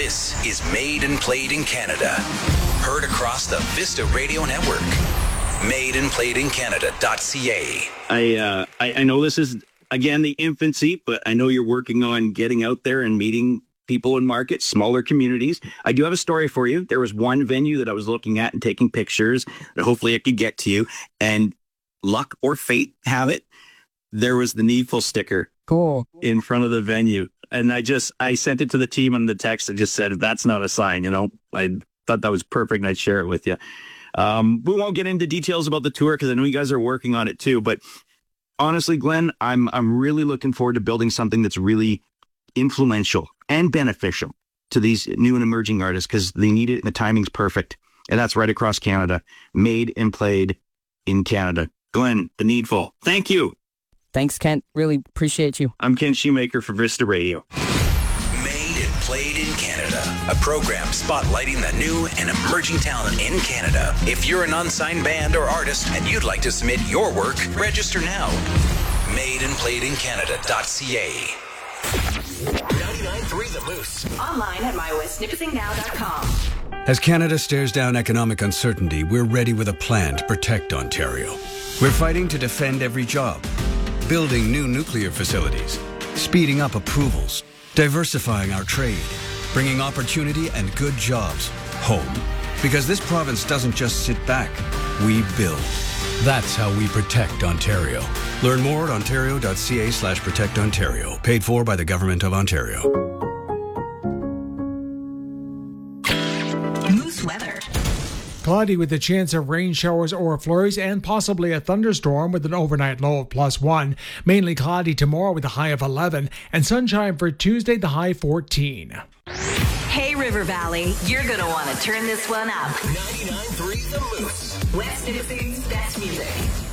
This is Made and Played in Canada. Heard across the Vista Radio Network. madeandplayedincanada.ca. I know this is, again, the infancy, but I know you're working on getting out there and meeting people in markets, smaller communities. I do have a story for you. There was one venue that I was looking at and taking pictures that hopefully I could get to you. And luck or fate have it, there was the Needful sticker in front of the venue. And I sent it to the team on the text and just said, if that's not a sign, I thought that was perfect and I'd share it with you. We won't get into details about the tour because I know you guys are working on it too. But honestly, Glenn, I'm really looking forward to building something that's really influential and beneficial to these new and emerging artists because they need it and the timing's perfect. And that's right across Canada. Made and Played in Canada. Glenn, the Needful. Thank you. Thanks, Kent. Really appreciate you. I'm Kent Shoemaker for Vista Radio. Made and Played in Canada, a program spotlighting the new and emerging talent in Canada. If you're an unsigned band or artist and you'd like to submit your work, register now. madeandplayedincanada.ca. 99.3 The Moose. Online at mywestnipissingnow.com. As Canada stares down economic uncertainty, we're ready with a plan to protect Ontario. We're fighting to defend every job, building new nuclear facilities, speeding up approvals, diversifying our trade, bringing opportunity and good jobs home. Because this province doesn't just sit back, we build. That's how we protect Ontario. Learn more at ontario.ca/protectontario. Paid for by the Government of Ontario. Moose weather. Cloudy with a chance of rain showers or flurries and possibly a thunderstorm with an overnight low of +1. Mainly cloudy tomorrow with a high of 11 and sunshine for Tuesday, the high 14. Hey, River Valley, you're going to want to turn this one up. 99.3 The Moose. West Nipissing's best music.